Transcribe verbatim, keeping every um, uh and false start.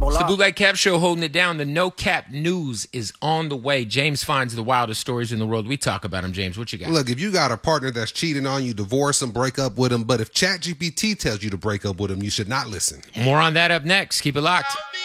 It's the Bootleg Cap Show holding it down. The No Cap News is on the way. James finds the wildest stories in the world. We talk about them, James. What you got? Look, if you got a partner that's cheating on you, divorce them, break up with them. But if ChatGPT tells you to break up with them, you should not listen. More on that up next. Keep it locked.